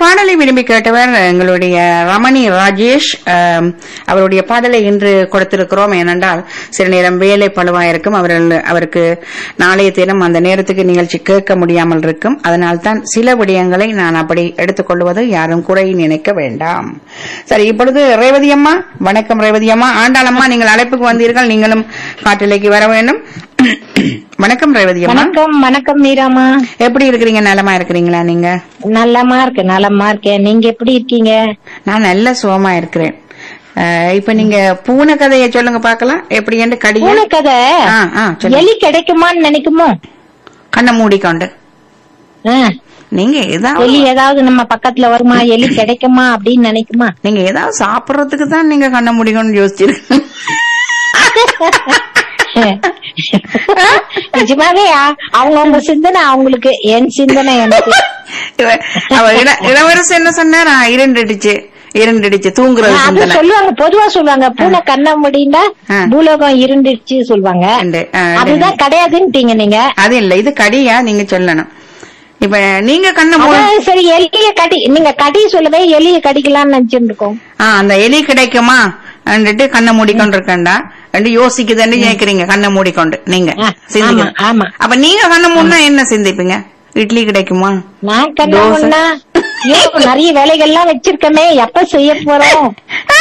பாடலை விரும்பி கேட்டவர் எங்களுடைய ரமணி ராஜேஷ். அவருடைய பாடலை இன்று கொடுத்திருக்கிறோம். ஏனென்றால் சில நேரம் வேலை பழுவாயிருக்கும், அவருக்கு நாளைய தினம் அந்த நேரத்துக்கு நிகழ்ச்சி கேட்க முடியாமல் இருக்கும். அதனால்தான் சில விடயங்களை நான் அப்படி எடுத்துக்கொள்வது யாரும் குறை நினைக்க வேண்டாம். சரி, இப்பொழுது ரேவதி அம்மா. வணக்கம் ரேவதி அம்மா. ஆண்டாளம்மா, நீங்கள் அழைப்புக்கு வந்தீர்கள், நீங்களும் காட்டிலைக்கு வர வேண்டும். வணக்கம் ரேவதி அம்மா. வணக்கம். வணக்கம் மீராமா. எப்படி இருக்கிறீங்க? நலமா இருக்கிறீங்களா? நீங்க? நலமா இருக்கேன். நீங்க எப்படி இருக்கீங்க? நான் நல்ல சுகமா இருக்கிறேன். இப்ப நீங்க பூனை கதையை சொல்லுங்க பாக்கலாம். எப்படி என்று கடி பூனை கதை எலி கிடைக்குமான்னு நினைக்குமோ? கண்ணை மூடிக்கொண்டு நீங்க எலி ஏதாவது நம்ம பக்கத்துல வருமா? எலி கிடைக்குமா அப்படின்னு நினைக்குமா? நீங்க ஏதாவது சாப்பிடறதுக்கு தான் நீங்க கண்ணை மூடிக்கொண்டு யோசிச்சிருக்க. நிஜமாவே அவங்க சிந்தனை அவங்களுக்கு, என் சிந்தனை எனக்கு. இளவரசு என்ன சொன்னாரா? இருண்டுடுச்சு தூங்குறது சொல்லுவாங்க. பொதுவா சொல்லுவாங்க, பூனை கண்ண முடிந்தா பூலோகம் இருண்டுச்சு சொல்லுவாங்க. அதுதான் கிடையாதுன்னுட்டீங்க நீங்க. அது இல்ல, இது கடியா? நீங்க சொல்லணும். இப்ப நீங்க கண்ண சரி, எலிய கடி, நீங்க கடி சொல்லவே எலிய கடிக்கலாம்னு நினைச்சிட்டு இருக்கோம். அந்த எலி கிடைக்குமா கண்ணை மூடிக்கொண்டு இருக்கண்டா யோசிக்குதுன்னு கேக்குறீங்க. கண்ணை மூடிக்கொண்டு நீங்க சிந்திக்க. அப்ப நீங்க கண்ணை மூடினா என்ன சிந்திப்பீங்க? இட்லி கிடைக்குமா? நான் கண்ணை மூடினா நிறைய வேலைகள்லாம் வச்சிருக்கமே, எப்ப செய்ய போறோம்?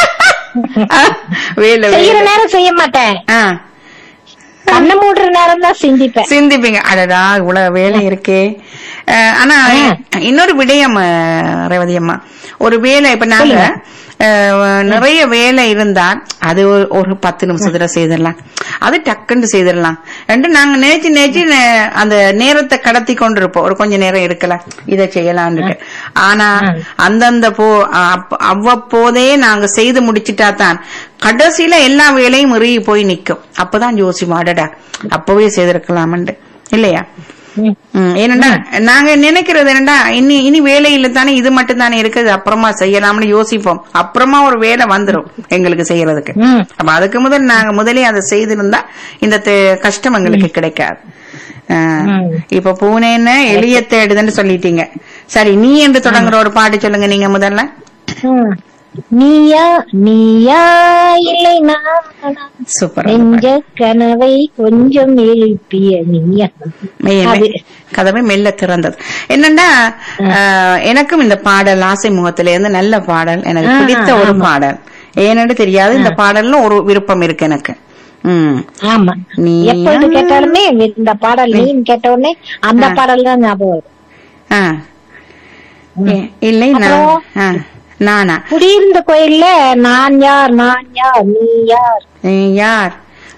செய்யற நேரம் செய்ய மாட்டேன், கண்ணை மூடுற நேரம் தான் சிந்திப்பீங்க. அடடா, இவ்வளவு வேலை இருக்கே. ஆனா இன்னொரு விடயம் ரேவதி அம்மா, ஒரு வேலை இப்ப நாங்க நிறைய வேலை இருந்தா அது ஒரு 10 நிமிஷத்துல செய்திடலாம், அது டக்குன்னு செய்திடலாம். நாங்க நேச்சு அந்த நேரத்தை கடத்தி கொண்டு இருப்போம். ஒரு கொஞ்ச நேரம் இருக்கலாம், இதை செய்யலாம்னு. ஆனா அந்தந்த அவ்வப்போதே நாங்க செய்து முடிச்சுட்டா தான் கடைசியில எல்லா வேலையும் இறுகி போய் நிக்கும். அப்பதான் யோசி மாடடா அப்பவே செய்திருக்கலாம்னு, இல்லையா? ஏனண்டா நாங்க நினைக்கிறது என்னடா, இனி வேலையில தானே இது மட்டும் தானே இருக்குது, அப்புறமா செய்யலாம்னு யோசிப்போம். அப்புறமா ஒரு வேலை வந்துரும் எங்களுக்கு செய்யறதுக்கு. அப்ப அதுக்கு நாங்க முதலே அதை செய்திருந்தா இந்த கஷ்டம் எங்களுக்கு கிடைக்காது. இப்ப பூனேன்னு எளிய தேடுதுன்னு சொல்லிட்டீங்க. சரி, நீ என்று தொடங்குற ஒரு பாட்டு சொல்லுங்க நீங்க முதல்ல. நீயா நீயா இல்லை சூப்பர். நெஞ்ச கனவை கொஞ்சம் எழுப்பிய நீயா. கதவை மெல்ல திறந்தது. என்னன்னா எனக்கும் இந்த பாடல் ஆசை முகத்தில இருந்து நல்ல பாடல், எனக்கு பிடித்த ஒரு பாடல். ஏன்னு தெரியாது, இந்த பாடல்ல ஒரு விருப்பம் இருக்கு எனக்கு. ஆமா, நீ எப்போது கேட்டாலுமே இந்த பாடல் நீ கேட்ட உடனே அந்த பாடல் தான் ஞாபகம். இல்லை நானா குடியிருந்த கோயில்ல நான் யார் நீ யார் யார்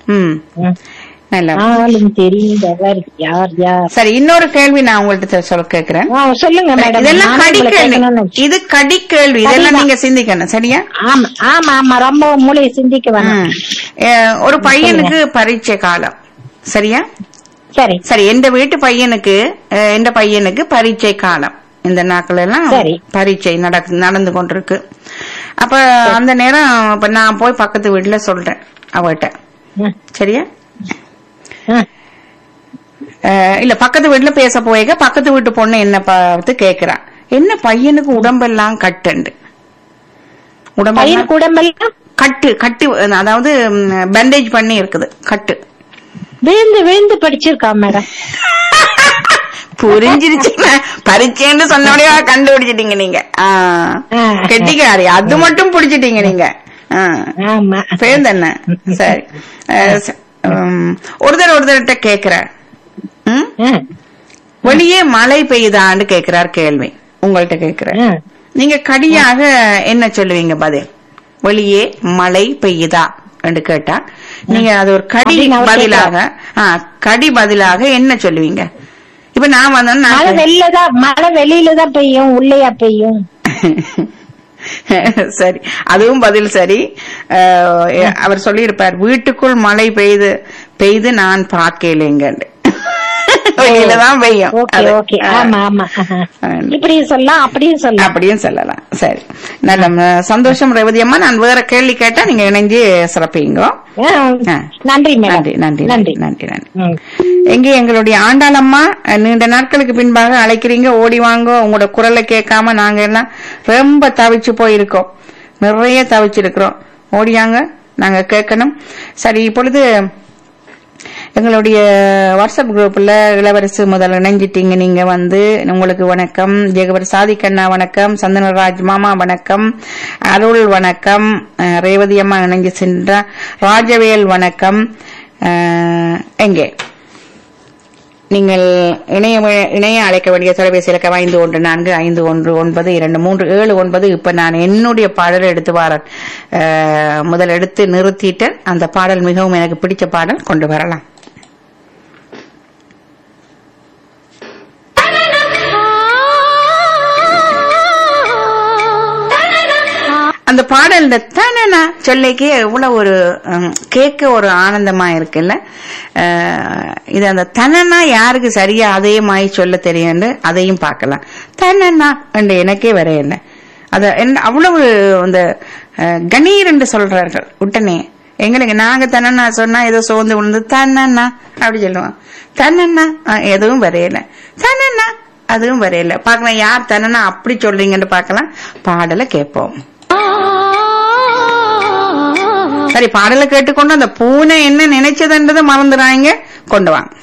தெரிந்தவர் யார் யார். சரி, இன்னொரு கேள்வி நான் உங்கள்கிட்ட சொல்ல கேக்குறேன். சொல்லுங்க மேடம். இதெல்லாம் கடி கேள்வி, இது கடி கேள்வி, இதெல்லாம் நீங்க சிந்திக்கணும். சரியா? ஆமா ஆமா, ரொம்ப மூளையை சிந்திக்க வேணும். ஒரு பையனுக்கு பரீட்சை காலம், சரியா? சரி சரி, எந்த பையனுக்கு பரீட்சை காலம். இந்த நாட்கள் எல்லாம் பரீட்சை நடந்து கொண்டிருக்கு. அப்ப அந்த நேரம் இப்ப நான் போய் பக்கத்து வீட்டுல சொல்றேன் அவட்ட, சரியா? இல்ல, பக்கத்து வீட்டுல பேச போய் பக்கத்து வீட்டு பொண்ணு என்ன பார்த்து கேக்குறான், என்ன பையனுக்கு உடம்பெல்லாம் கட்டு, உடம்பெல்லாம் கட்டு, அதாவது பேண்டேஜ் பண்ணி இருக்குது, கட்டு. விழுந்து படிச்சிருக்கா மேடம்? புரிஞ்சிருச்சு. பரீட்சைன்னு சொன்னோடய கண்டுபிடிச்சிட்டீங்க நீங்க. கெட்டிக்காரி, அது மட்டும் புடிச்சிட்டீங்க நீங்க. பேர் தானே? சரி, ஒருத்தர்கிட்ட கேக்குற, வெளியே மழை பெய்யுதான்னு கேக்குறார் கேள்வி. உங்கள்கிட்ட கேக்குற, நீங்க கடியாக என்ன சொல்லுவீங்க பதில்? வெளியே மழை பெய்யுதா என்று கேட்டா நீங்க அது ஒரு கடி பதிலாக என்ன சொல்லுவீங்க? இப்ப நான் வந்தோம், மழை வெளியில தான் பெய்யும், உள்ளேயா பெய்யும்? சரி, அதுவும் பதில் சரி. அவர் சொல்லி இருப்பார், வீட்டுக்குள் மழை பெய்து நான் பார்க்கலைங்க. வெளியிலதான் பெய்யும். ஆமா ஆமா, இப்படியும் சொல்லலாம் அப்படியும் சொல்லலாம், அப்படியும் சொல்லலாம். சரி, நல்ல சந்தோஷம் ரேவதி அம்மா. நான் வேற கேள்வி கேட்டா நீங்க இணைஞ்சு சிறப்பீங்க. நன்றி நன்றி நன்றி நன்றி நன்றி நன்றி. எங்கே எங்களுடைய ஆண்டாளம்மா, நீண்ட நாட்களுக்கு பின்பாக அழைக்கிறீங்க, ஓடி வாங்க. உங்களோட குரலை கேட்காம நாங்க எல்லாம் ரொம்ப தவிச்சு போயிருக்கோம், நிறைய தவிச்சிருக்கிறோம். ஓடியாங்க, நாங்க கேட்கணும். சரி, இப்பொழுது எங்களுடைய வாட்ஸ்அப் குரூப்ல இளவரசு முதல்ல இணைஞ்சிட்டீங்க. நீங்க உங்களுக்கு வணக்கம். ஜெகவர் சாதிக்கண்ணா வணக்கம். சந்தனராஜ் மாமா வணக்கம். அருள் வணக்கம். ரேவதி அம்மா இணைஞ்சு சென்ற ராஜவேல் வணக்கம். எங்கே நீங்கள் இணைய அழைக்க வேண்டிய தொலைபேசி இலக்கம் 514151292379. இப்ப நான் என்னுடைய பாடலை எடுத்து வரேன். முதல் எடுத்து நிறுத்திட்டேன். அந்த பாடல் மிகவும் எனக்கு பிடிச்ச பாடல், கொண்டு வரலாம். அந்த பாடல் இந்த தனனா சொல்லிக்கு எவ்வளவு ஒரு கேட்க ஒரு ஆனந்தமா இருக்குல்ல. இது அந்த தனனா யாருக்கு சரியா அதே மாதிரி சொல்ல தெரியும், அதையும் பார்க்கலாம். தனனா என்று எனக்கே வரையில்லை. அத அவ்வளவு அந்த கணீர் என்று சொல்றார்கள் உடனே. எங்களுக்கு நாங்க தனனா சொன்னா ஏதோ சோர்ந்து விழுந்து தனனா அப்படி சொல்லுவோம். தனனா எதுவும் வரையல, தனனா அதுவும் வரையல. பாக்கலாம் யார் தனனா அப்படி சொல்றீங்கன்னு பாக்கலாம். பாடலை கேட்போம். சரி, பாடலை கேட்டுக்கொண்டு அந்த பூனை என்ன நினைச்சதுன்றதை மறந்துடாங்க, கொண்டு வாங்க.